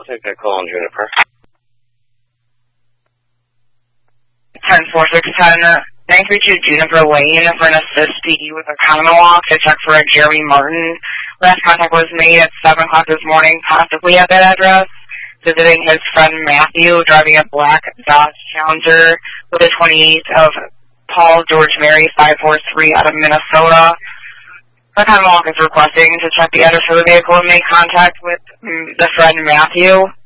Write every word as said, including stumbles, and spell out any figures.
I'll take that call on Juniper. ten four six ten, nine three two Juniper Lane for an assistee with a Commonwealth to check for a Jeremy Martin. Last contact was made at seven o'clock this morning, possibly at that address, visiting his friend Matthew, driving a black Dodge Challenger with a twenty-eight of Paul George Mary five four three out of Minnesota. The Commonwealth is requesting to check the address of the vehicle and make contact with the friend Matthew.